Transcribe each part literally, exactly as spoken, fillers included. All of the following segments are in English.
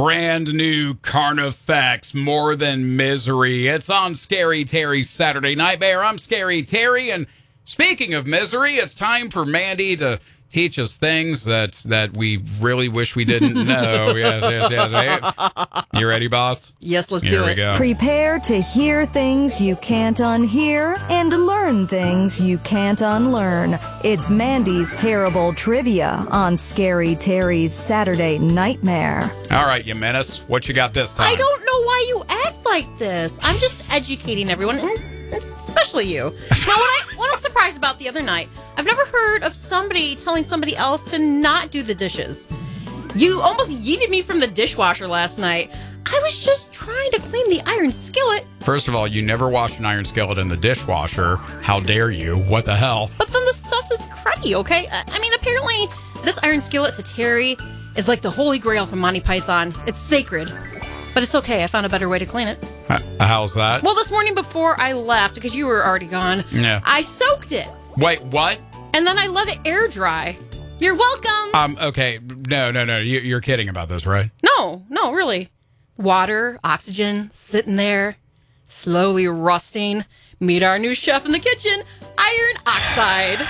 Brand new Carnifex, More Than Misery. It's on Scary Terry's Saturday Nightmare. I'm Scary Terry, and speaking of misery, it's time for Mandy to teach us things that, that we really wish we didn't know. Yes, yes, yes. Hey, you ready, boss? Yes, let's Here do we it. go. Prepare to hear things you can't unhear and learn things you can't unlearn. It's Mandy's Terrible Trivia on Scary Terry's Saturday Nightmare. All right, you menace. What you got this time? I don't know why you act like this. I'm just educating everyone, and especially you. Now, what, I, what I'm surprised about the other night, I've never heard of somebody telling somebody else to not do the dishes. You almost yeeted me from the dishwasher last night. I was just trying to clean the iron skillet. First of all, you never wash an iron skillet in the dishwasher. How dare you? What the hell? But then the stuff is cruddy, okay? I, I mean, apparently, this iron skillet to Terry is like the Holy Grail from Monty Python. It's sacred. But it's okay. I found a better way to clean it. H- how's that? Well, this morning before I left, because you were already gone, Yeah. I soaked it. Wait, what? And then I let it air dry. You're welcome. Um, okay. No, no, no. You, you're kidding about this, right? No, no, really. Water, oxygen, sitting there, slowly rusting. Meet our new chef in the kitchen, iron oxide.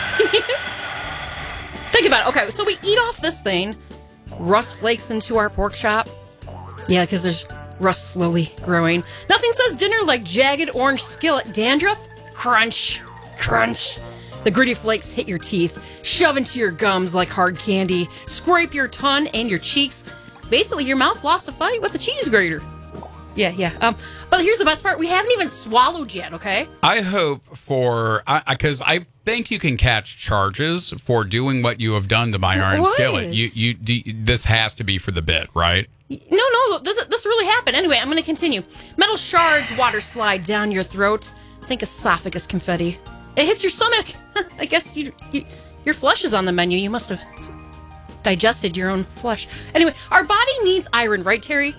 Think about it. Okay, so we eat off this thing, rust flakes into our pork chop. Yeah, because there's rust slowly growing. Nothing says dinner like jagged orange skillet dandruff. Crunch, crunch. The gritty flakes hit your teeth, shove into your gums like hard candy, scrape your tongue and your cheeks. Basically, your mouth lost a fight with a cheese grater. Yeah, yeah. Um, but here's the best part. We haven't even swallowed yet, okay? I hope for, because I, I think you can catch charges for doing what you have done to my iron What? skillet. You, you, do, this has to be for the bit, right? No, no, this, this really happened. Anyway, I'm going to continue. Metal shards water slide down your throat. Think esophagus confetti. It hits your stomach. I guess you, you, your flesh is on the menu. You must have digested your own flesh. Anyway, our body needs iron, right, Terry?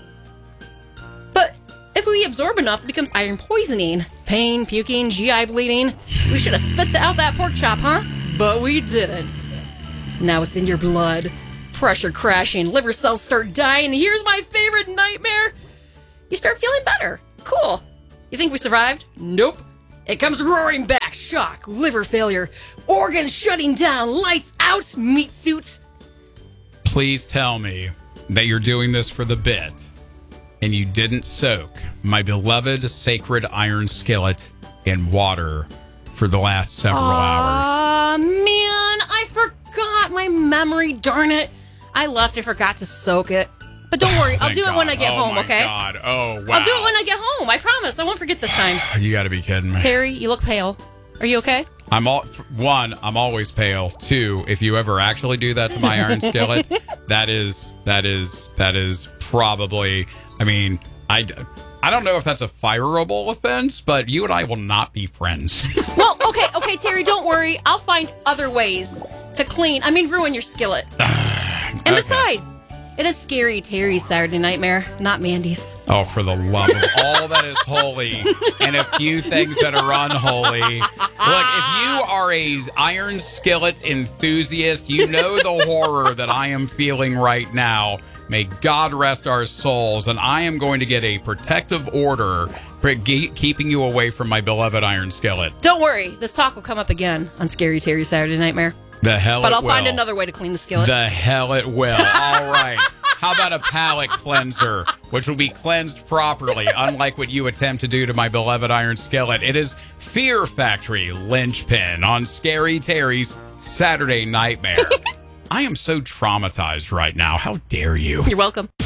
But if we absorb enough, it becomes iron poisoning. Pain, puking, G I bleeding. We should have spit out that pork chop, huh? But we didn't. Now it's in your blood. Pressure crashing, liver cells start dying, and here's my favorite nightmare. You start feeling better. Cool. You think we survived? Nope. It comes roaring back. Shock, liver failure, organs shutting down, lights out, meat suit. Please tell me that you're doing this for the bit and you didn't soak my beloved sacred iron skillet in water for the last several hours. Aw, man, I forgot my memory, darn it. I left and forgot to soak it. But don't worry, I'll Thank do it when God. I get oh home, my okay? God. Oh, wow. I'll do it when I get home. I promise. I won't forget this time. You got to be kidding me. Terry, you look pale. Are you okay? I'm all one. I'm always pale. Two, if you ever actually do that to my iron skillet, that is that is that is probably. I mean, I, I don't know if that's a fireable offense, but you and I will not be friends. Well, okay, okay, Terry, don't worry. I'll find other ways to clean. I mean, ruin your skillet. And Okay. besides, it is Scary Terry's Saturday Nightmare, not Mandy's. Oh, for the love of all that is holy and a few things that are unholy. Look, if you are a iron skillet enthusiast, you know the horror that I am feeling right now. May God rest our souls, and I am going to get a protective order for ge- keeping you away from my beloved iron skillet. Don't worry, this talk will come up again on Scary Terry's Saturday Nightmare. The hell But it I'll will. find another way to clean the skillet. The hell it will. All right. How about a palate cleanser, which will be cleansed properly, unlike what you attempt to do to my beloved iron skillet? It is Fear Factory Linchpin on Scary Terry's Saturday Nightmare. I am so traumatized right now. How dare you? You're welcome.